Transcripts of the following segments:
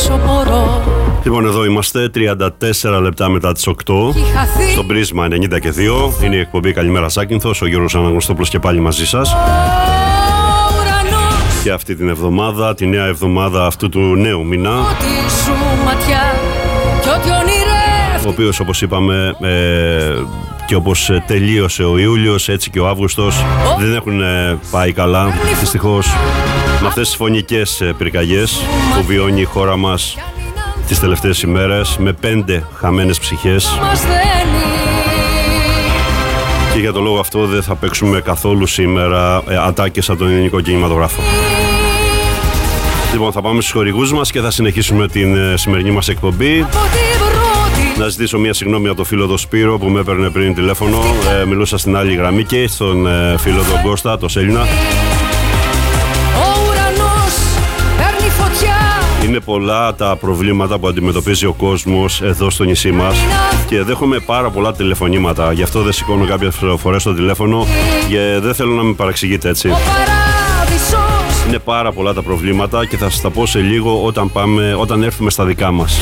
όσο μπορώ. Λοιπόν, εδώ είμαστε 34 λεπτά μετά τις 8 στο Πρίσμα 90 και 2. Είναι η εκπομπή Καλημέρα Ζάκυνθος, ο Γιώργος Αναγνωστόπουλος και πάλι μαζί σας. Και αυτή την εβδομάδα, τη νέα εβδομάδα αυτού του νέου μήνα, ο οποίος, όπως είπαμε, και όπως τελείωσε ο Ιούλιος, έτσι και ο Αύγουστος δεν έχουν πάει καλά, δυστυχώς, με αυτές τις φωνικές πυρκαγιές που βιώνει η χώρα μας τις τελευταίες ημέρες, με 5 χαμένες ψυχές. Και για το λόγο αυτό δεν θα παίξουμε καθόλου σήμερα ατάκες από τον ελληνικό κινηματογράφο. Λοιπόν, θα πάμε στους χορηγούς μας και θα συνεχίσουμε την σημερινή μας εκπομπή. Να ζητήσω μια συγγνώμη από το φίλο τον Σπύρο που με έπαιρνε πριν τηλέφωνο. Μιλούσα στην άλλη γραμμή και στον φίλο τον Κώστα, τον Σέλινα. Είναι πολλά τα προβλήματα που αντιμετωπίζει ο κόσμος εδώ στο νησί μας και δέχομαι πάρα πολλά τηλεφωνήματα. Γι' αυτό δεν σηκώνω κάποιες φορές το τηλέφωνο και δεν θέλω να με παραξηγείτε, έτσι. Είναι πάρα πολλά τα προβλήματα και θα σας τα πω σε λίγο όταν έρθουμε στα δικά μας.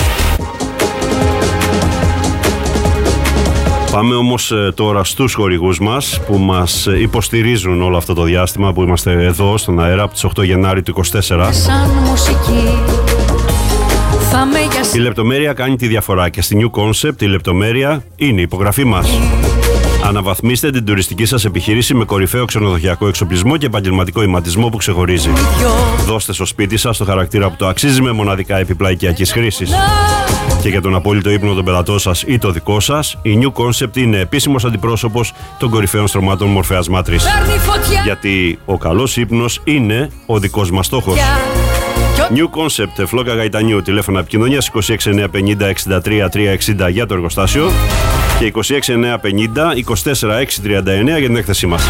Πάμε όμως τώρα στους χορηγούς μας που μας υποστηρίζουν όλο αυτό το διάστημα που είμαστε εδώ στον αέρα από τις 8 Γενάρη του 24. Η λεπτομέρεια κάνει τη διαφορά και στη New Concept η λεπτομέρεια είναι η υπογραφή μας. Αναβαθμίστε την τουριστική σας επιχείρηση με κορυφαίο ξενοδοχειακό εξοπλισμό και επαγγελματικό ηματισμό που ξεχωρίζει. Δώστε στο σπίτι σας το χαρακτήρα που το αξίζει με μοναδικά έπιπλα οικιακής χρήσης. Και για τον απόλυτο ύπνο των πελατών σας ή το δικό σας, η New Concept είναι επίσημος αντιπρόσωπος των κορυφαίων στρωμάτων μορφαίας μάτρης. Γιατί ο καλός ύπνος είναι ο δικός μας στόχος. New Concept, Φλόκα Γαϊτανιού, τηλέφωνα επικοινωνίας 26950 63 360 για το εργοστάσιο και 26950 24 639 για την έκθεσή μας.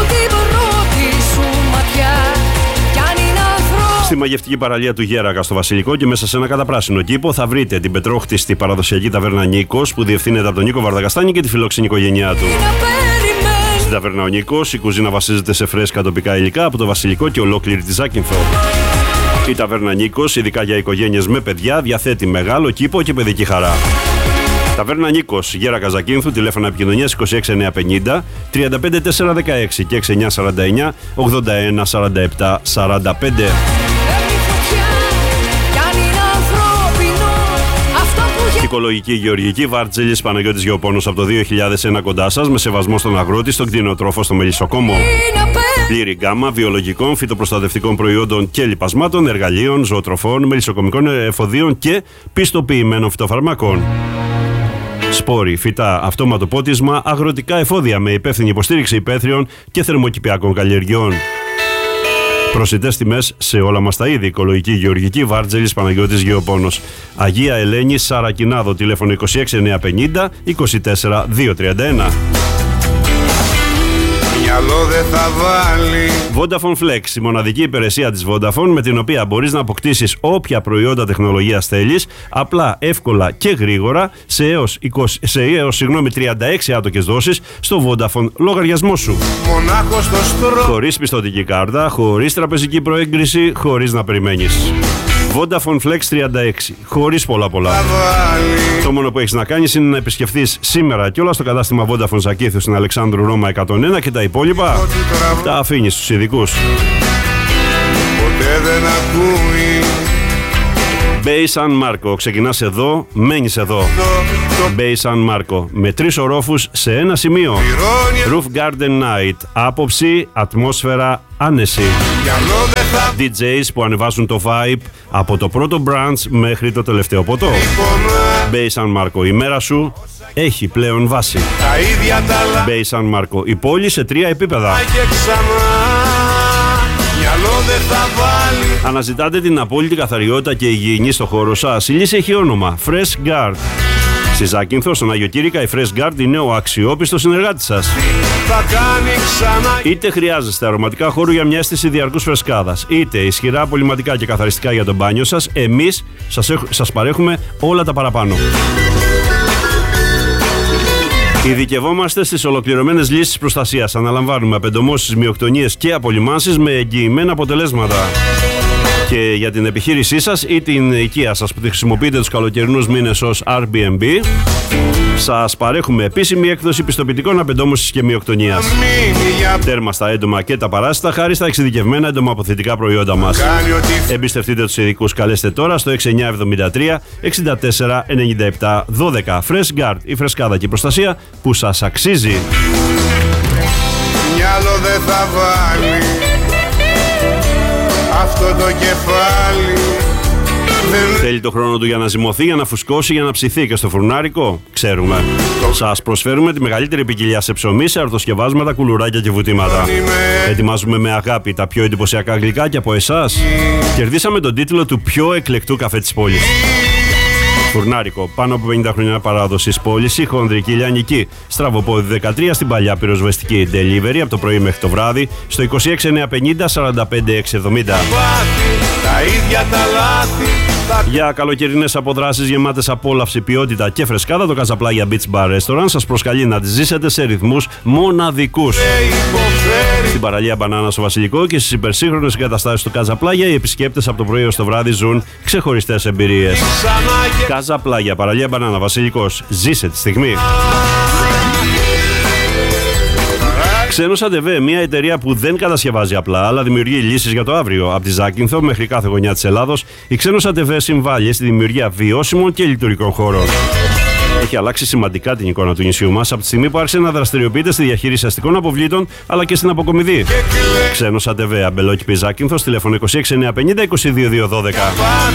Στη μαγευτική παραλία του Γέρακα στο Βασιλικό και μέσα σε ένα καταπράσινο κήπο θα βρείτε την πετρόχτιστη παραδοσιακή ταβέρνα Νίκος που διευθύνεται από τον Νίκο Βαρδακαστάνη και τη φιλόξενη οικογένειά του. Στην ταβέρνα ο Νίκος η κουζίνα βασίζεται σε φρέσκα τοπικά υλικά από το Βασιλικό και ολόκληρη τη Ζάκυνθο. Η ταβέρνα Νίκος, ειδικά για οικογένειες με παιδιά, διαθέτει μεγάλο κήπο και παιδική χαρά. Ταβέρνα Νίκος, Γέρακα Ζακύνθου, τηλέφωνα επικοινωνίας 26950 35 416 και 6949 81 47 45. Οικολογική γεωργική Βάρτζελης Παναγιώτης Γεωπόνος από το 2001 κοντά σας, με σεβασμό στον αγρότη, στον κτηνοτρόφο, στο Μελισσοκόμο. Πλήρη γκάμα βιολογικών, φυτοπροστατευτικών προϊόντων και λιπασμάτων, εργαλείων, ζωοτροφών, μελισσοκομικών εφοδίων και πιστοποιημένων φυτοφαρμάκων. Σπόροι, φυτά, αυτόματο πότισμα, αγροτικά εφόδια με υπεύθυνη υποστήριξη υπαίθριων και θερμοκηπιακών καλλιεργειών. Προσιτές τιμές σε όλα μας τα είδη. Οικολογική γεωργική Βάρτζελης Παναγιώτης Γεωπόνος. Αγία Ελένη Σαρακινάδο, τηλέφωνο 26950 24 231. Vodafone Flex, η μοναδική υπηρεσία της Vodafone με την οποία μπορείς να αποκτήσεις όποια προϊόντα τεχνολογίας θέλεις, απλά, εύκολα και γρήγορα σε έως 36 άτοκες δόσεις στο Vodafone λογαριασμό σου. Χωρίς πιστωτική κάρτα, χωρίς τραπεζική προέγκριση, χωρίς να περιμένεις. Vodafone Flex 36, χωρίς πολλά. Το μόνο που έχεις να κάνεις είναι να επισκεφθείς σήμερα και όλα στο κατάστημα Vodafone Ζακύνθου στην Αλεξάνδρου Ρώμα 101 και τα υπόλοιπα τα αφήνεις στους ειδικούς. Ποτέ δεν ακούει. Bay San Marco, ξεκινάς εδώ, μένεις εδώ. Bay San Marco, με 3 ορόφους σε ένα σημείο. Roof Garden Night, άποψη, ατμόσφαιρα, άνεση. DJs που ανεβάζουν το vibe από το πρώτο brunch μέχρι το τελευταίο ποτό. Bay San Marco, η μέρα σου έχει πλέον βάση. Bay San Marco, η πόλη σε 3 επίπεδα. Αναζητάτε την απόλυτη καθαριότητα και υγιεινή στο χώρο σας. Η λύση έχει όνομα Fresh Guard. Στη Ζάκυνθο, στον Άγιο Κύρικα, η Fresh Guard είναι ο αξιόπιστος συνεργάτης σας. Είτε χρειάζεστε αρωματικά χώρου για μια αίσθηση διαρκούς φρεσκάδας, είτε ισχυρά απολυματικά και καθαριστικά για το μπάνιο σας, εμείς σας παρέχουμε όλα τα παραπάνω. Ειδικευόμαστε στις ολοκληρωμένες λύσεις προστασίας. Αναλαμβάνουμε απεντομώσεις, μειοκτονίες και απολυμάνσεις με εγγυημένα αποτελέσματα. Και για την επιχείρησή σας ή την οικία σας που τη χρησιμοποιείτε τους καλοκαιρινούς μήνες ως Airbnb, σας παρέχουμε επίσημη έκδοση πιστοποιητικών απεντόμωσης και μειοκτονίας. Τέρμα στα έντομα και τα παράσιτα χάρη στα εξειδικευμένα εντομοαποθετικά προϊόντα μας. Εμπιστευτείτε τους ειδικούς, καλέστε τώρα στο 6973 64 97 12. Fresh Guard, η φρεσκάδα και η προστασία που σας αξίζει. Μυαλό δεν θα βάλει αυτό το κεφάλι. Θέλει το χρόνο του για να ζυμωθεί, για να φουσκώσει, για να ψηθεί και στο φουρνάρικο. Ξέρουμε. Σας προσφέρουμε τη μεγαλύτερη ποικιλία σε ψωμί, σε αρτοσκευάσματα, κουλουράκια και βουτήματα. Ετοιμάζουμε με αγάπη τα πιο εντυπωσιακά γλυκά και από εσάς κερδίσαμε τον τίτλο του πιο εκλεκτού καφέ της πόλης. Φουρνάρικο, πάνω από 50 χρόνια παράδοσης πόλης, η χονδρική λιανική. Στραβοπόδι 13 στην παλιά πυροσβεστική. Delivery από το πρωί μέχρι το βράδυ στο 26950 45 670. Τα ίδια τα λάθη. Για καλοκαιρινές αποδράσεις γεμάτες απόλαυση, ποιότητα και φρεσκάδα, το Casaplayia Beach Bar Restaurant σας προσκαλεί να τις ζήσετε σε ρυθμούς μοναδικούς. Στην παραλία Μπανάνα στο Βασιλικό και στις υπερσύγχρονες εγκαταστάσεις του Casaplayia, οι επισκέπτες από το πρωί ως το βράδυ ζουν ξεχωριστές εμπειρίες. Casaplayia, παραλία Μπανάνα, Βασιλικός. Ζήσε τη στιγμή. Ξένος ΑΤΒ, μια εταιρεία που δεν κατασκευάζει απλά, αλλά δημιουργεί λύσεις για το αύριο. Από τη Ζάκυνθο μέχρι κάθε γωνιά της Ελλάδος, η Ξένος ΑΤΒ συμβάλλει στη δημιουργία βιώσιμων και λειτουργικών χώρων. Έχει αλλάξει σημαντικά την εικόνα του νησιού μας από τη στιγμή που άρχισε να δραστηριοποιείται στη διαχείριση αστικών αποβλήτων αλλά και στην αποκομιδή. Ξένος ΑΤΒ, Αμπελόκηπη Ζάκυνθος, τηλέφωνο 26950 22212.